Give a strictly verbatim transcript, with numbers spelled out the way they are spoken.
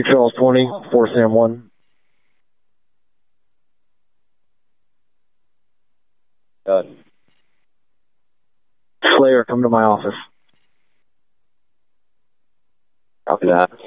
Charles twenty, four Sam one. Got it. Slayer, come to my office. Copy that.